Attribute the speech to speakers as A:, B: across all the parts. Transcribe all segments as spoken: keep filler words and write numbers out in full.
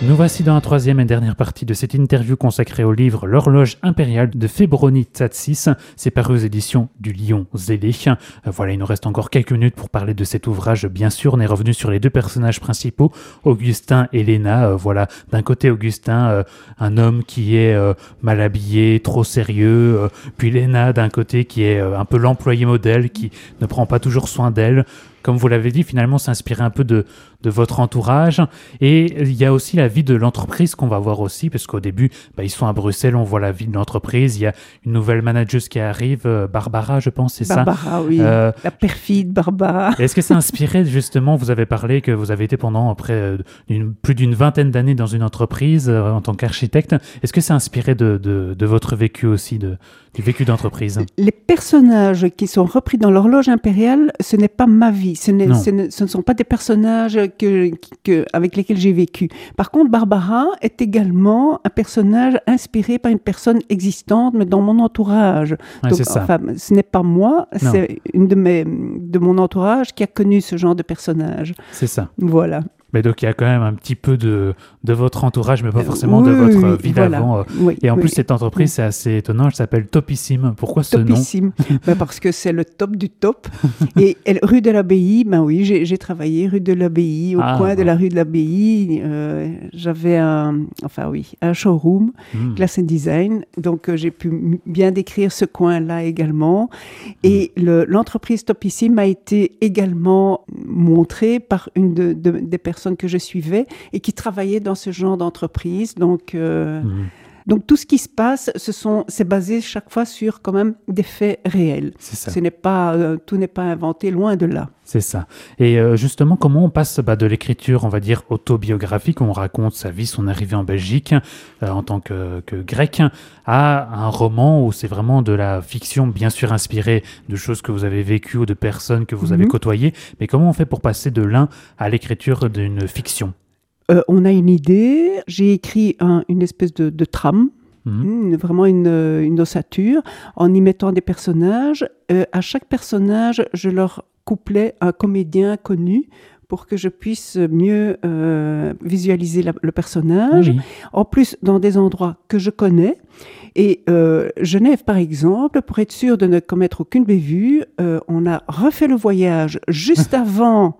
A: Nous voici dans la troisième et dernière partie de cette interview consacrée au livre L'horloge impériale de Fébroni Tzatsis. C'est paru aux éditions du Lion Zélé. Euh, voilà, il nous reste encore quelques minutes pour parler de cet ouvrage. Bien sûr, on est revenu sur les deux personnages principaux, Augustin et Léna. Euh, voilà, d'un côté Augustin, euh, un homme qui est euh, mal habillé, trop sérieux. Euh, puis Léna, d'un côté, qui est euh, un peu l'employé modèle, qui ne prend pas toujours soin d'elle. Comme vous l'avez dit, finalement, s'inspirer un peu de, de votre entourage. Et il y a aussi la vie de l'entreprise qu'on va voir aussi, parce qu'au début, bah, ils sont à Bruxelles, on voit la vie de l'entreprise. Il y a une nouvelle manageuse qui arrive, euh, Barbara, je pense, c'est
B: Barbara,
A: ça
B: Barbara, oui. Euh, la perfide Barbara.
A: Est-ce que c'est inspiré, justement, vous avez parlé que vous avez été pendant près d'une, plus d'une vingtaine d'années dans une entreprise euh, en tant qu'architecte. Est-ce que c'est inspiré de, de, de votre vécu aussi, de, du vécu d'entreprise?
B: Les personnages qui sont repris dans l'horloge impériale, ce n'est pas ma vie. Ce, n'est, ce, ne, ce ne sont pas des personnages que, que, avec lesquels j'ai vécu. Par contre, Barbara est également un personnage inspiré par une personne existante, mais dans mon entourage.
A: Ouais,
B: Donc,
A: c'est ça.
B: Enfin, ce n'est pas moi,
A: Non.
B: c'est une de, mes, de mon entourage qui a connu ce genre de personnage.
A: C'est ça.
B: Voilà.
A: Mais donc, il y a quand même un petit peu de, de votre entourage, mais pas forcément oui, de votre vie
B: voilà.
A: d'avant.
B: Oui,
A: et en
B: oui.
A: plus, cette entreprise, oui. c'est assez étonnant, elle s'appelle Topissime. Pourquoi ce
B: Topissime.
A: nom
B: ben Parce que c'est le top du top. Et elle, rue de l'Abbaye, ben oui, j'ai, j'ai travaillé rue de l'Abbaye, au ah, coin ouais. de la rue de l'Abbaye. Euh, j'avais un, enfin oui, un showroom, mm. Glass and Design. Donc, euh, j'ai pu m- bien décrire ce coin-là également. Et mm. le, l'entreprise Topissime a été également montrée par une de, de, des personnes que je suivais et qui travaillaient dans ce genre d'entreprise. Donc, euh, mmh. donc tout ce qui se passe, ce sont, c'est basé chaque fois sur quand même des faits réels.
A: C'est ça.
B: Ce n'est pas, euh, tout n'est pas inventé, loin de là.
A: C'est ça. Et euh, justement, comment on passe bah, de l'écriture, on va dire, autobiographique, où on raconte sa vie, son arrivée en Belgique euh, en tant que, que grec, à un roman où c'est vraiment de la fiction, bien sûr inspirée de choses que vous avez vécues ou de personnes que vous mm-hmm. avez côtoyées. Mais comment on fait pour passer de l'un à l'écriture d'une fiction ?
B: euh, On a une idée. J'ai écrit un, une espèce de, de trame. Mmh. Vraiment une, une ossature, en y mettant des personnages. Euh, à chaque personnage, je leur couplais un comédien connu pour que je puisse mieux euh, visualiser la, le personnage. Oui. En plus, dans des endroits que je connais. Et euh, Genève, par exemple, pour être sûr de ne commettre aucune bévue, euh, on a refait le voyage juste avant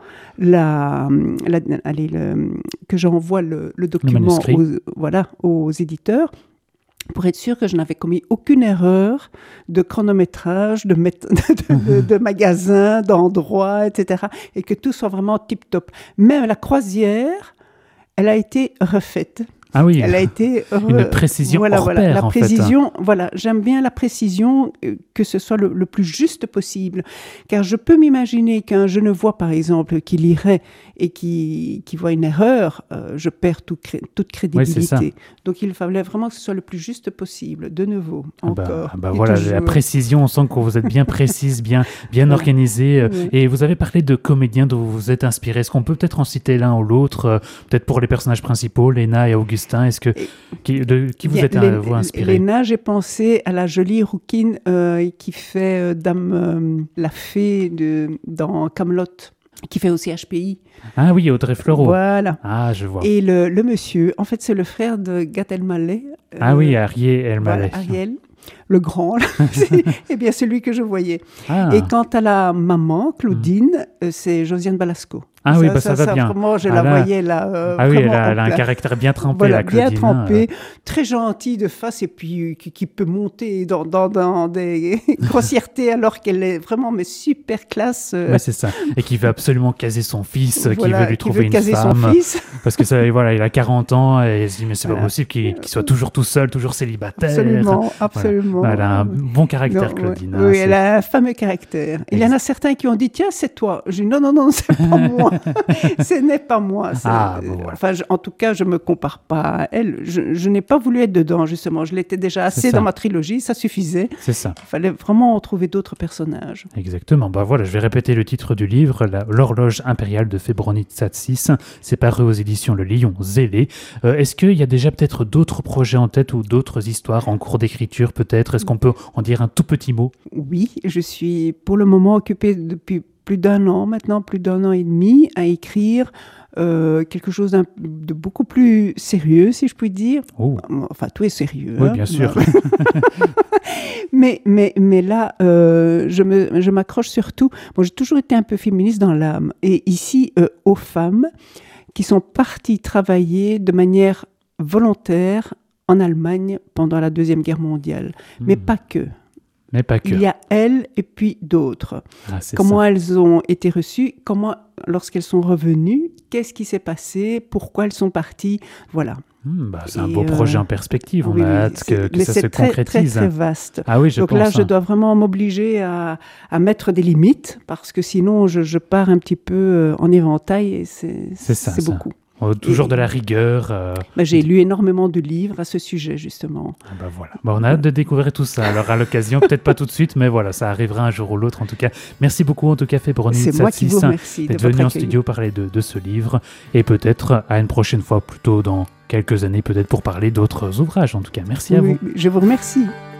B: la, la, allez, le, que j'envoie le, le document
A: le
B: aux, voilà, aux éditeurs, pour être sûr que je n'avais commis aucune erreur de chronométrage, de, met- de, de, de magasin, d'endroit, et cetera, et que tout soit vraiment tip-top. Même la croisière, elle a été refaite.
A: Ah oui,
B: elle a été re...
A: une précision
B: voilà,
A: hors
B: voilà,
A: pair,
B: la
A: en
B: précision,
A: fait.
B: Voilà, j'aime bien la précision, euh, que ce soit le, le plus juste possible. Car je peux m'imaginer qu'un Genevois, par exemple, qui lirait et qui, qui voit une erreur, euh, je perds tout cré- toute crédibilité.
A: Oui, c'est ça.
B: Donc il fallait vraiment que ce soit le plus juste possible, de nouveau,
A: ah
B: encore.
A: Bah, bah voilà, toujours. La précision, on sent que vous êtes bien précise, bien, bien ouais. organisée. Ouais. Et vous avez parlé de comédiens dont vous vous êtes inspiré. Est-ce qu'on peut peut-être en citer l'un ou l'autre, euh, peut-être pour les personnages principaux, Léna et Augustin? Est-ce que, qui, de, qui vous êtes-vous inspiré?
B: Léna, j'ai pensé à la jolie rouquine euh, qui fait euh, Dame euh, la fée de, dans Camelot, qui fait aussi H P I.
A: Ah oui, Audrey Fleurot.
B: Voilà.
A: Ah, je vois.
B: Et le, le monsieur, en fait, c'est le frère de Gad Elmaleh.
A: Euh, ah oui, Ariel Elmaleh.
B: Voilà, Ariel. Le grand, c'est eh bien celui que je voyais.
A: Ah.
B: Et quant à la maman, Claudine, mmh. c'est Josiane Balasco.
A: Ah
B: ça,
A: oui, bah ça,
B: ça
A: va bien.
B: Vraiment, je
A: ah
B: la
A: là.
B: voyais là. Euh,
A: ah oui, elle a, elle a un caractère bien trempé,
B: voilà,
A: la Claudine.
B: Bien trempé, euh... très gentille de face et puis qui, qui peut monter dans, dans, dans des grossièretés alors qu'elle est vraiment mais super classe. Euh...
A: Oui, c'est ça. Et qui veut absolument caser son fils,
B: voilà,
A: qui veut lui
B: qui
A: trouver
B: veut
A: une
B: caser
A: femme.
B: Son fils.
A: Parce que ça, voilà, il a quarante ans et elle se dit mais c'est
B: voilà.
A: pas possible qu'il, qu'il soit toujours tout seul, toujours célibataire.
B: Absolument, absolument.
A: Voilà. Elle a un bon caractère, non, Claudine.
B: Ouais. Hein, oui, c'est... elle a un fameux caractère. Il y en a certains qui ont dit tiens, c'est toi. Je dis non, non, non, c'est pas moi. Ce n'est pas moi. C'est...
A: Ah, bon, voilà.
B: Enfin, je, en tout cas, je me compare pas à elle. Je, je n'ai pas voulu être dedans, justement. Je l'étais déjà assez dans ma trilogie, ça suffisait.
A: C'est ça.
B: Il fallait vraiment trouver d'autres personnages.
A: Exactement. Bah voilà, je vais répéter le titre du livre, la, L'horloge impériale de Fébroni Tzatsis. C'est paru aux éditions Le Lion Zélé. Euh, est-ce qu'il y a déjà peut-être d'autres projets en tête ou d'autres histoires en cours d'écriture peut-être? Est-ce qu'on peut en dire un tout petit mot?
B: Oui, je suis pour le moment occupée depuis plus d'un an maintenant, plus d'un an et demi, à écrire euh, quelque chose de beaucoup plus sérieux, si je puis dire.
A: Oh.
B: Enfin, tout est sérieux.
A: Oui,
B: hein,
A: bien sûr.
B: mais, mais, mais là, euh, je, me, je m'accroche surtout... Bon, j'ai toujours été un peu féministe dans l'âme. Et ici, euh, aux femmes qui sont parties travailler de manière volontaire en Allemagne pendant la Deuxième Guerre mondiale. Mmh. Mais pas que.
A: Mais pas que.
B: Il y a elles et puis d'autres.
A: Ah, c'est
B: comment
A: ça.
B: elles ont été reçues, comment, lorsqu'elles sont revenues, qu'est-ce qui s'est passé, pourquoi elles sont parties, voilà.
A: Mmh, bah, c'est
B: et
A: un beau
B: euh,
A: projet en perspective, on
B: oui,
A: a hâte que, que
B: mais
A: ça
B: c'est
A: se
B: très,
A: concrétise.
B: très, très vaste.
A: Ah oui, je
B: Donc
A: pense,
B: là,
A: hein.
B: je dois vraiment m'obliger à, à mettre des limites, parce que sinon, je, je pars un petit peu en éventail, et c'est,
A: c'est, ça,
B: c'est
A: ça.
B: beaucoup.
A: Toujours
B: et,
A: de la rigueur. Euh...
B: Bah, j'ai lu énormément de livres à ce sujet, justement.
A: Ah bah voilà. Bah, on a hâte de découvrir tout ça. Alors, à l'occasion, peut-être pas tout de suite, mais voilà, ça arrivera un jour ou l'autre. En tout cas, merci beaucoup, en tout cas, Fébronite
B: C'est moi qui vous remercie
A: d'être
B: de votre
A: venue en
B: accueil.
A: studio parler de, de ce livre. Et peut-être à une prochaine fois, plutôt dans quelques années, peut-être pour parler d'autres ouvrages. En tout cas, merci
B: oui,
A: à vous.
B: Je vous remercie.